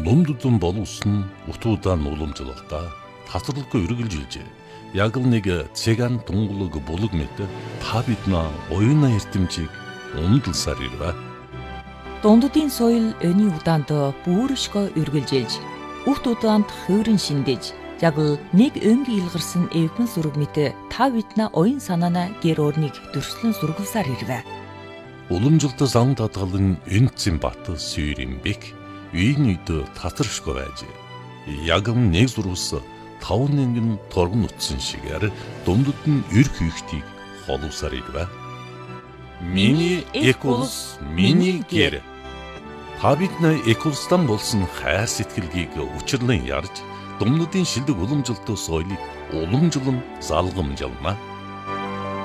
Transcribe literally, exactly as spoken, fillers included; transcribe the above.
Дундудун боловсон утуудаа уламжлалтаа тасралгүй үргэлжилжээ. Яг л нэг цэган тунгалаг булаг мэт та биднээ оюуна эрдэмжийг умдалсаар ирвэ. Дундудын соёл өний удаанд бүршгөө үргэлжилж, үхт удаанд хөөрөн шиндэж, яг л нэг өнгийн илгарсан эвгэн сүрэг мэт та биднээ оюун санаана гэр орныг дөрслөн сургалсаар ирвэ. Уламжлалт зам татгалан энцэн бат сүйрэмбек үйн үйд татаршгүй байж. Яг нэг зурвас таван нэнгэн торгон утсан шигээр дундад нь эр хийхтийг холовсаар ирвэ. Миний эколс, миний гэр. Та бидний эколстан болсон хайр сэтгэлгийг учирлан ярьж, дундадын шилдэг уламжлалт соёлыг уламжлан залгамжлана.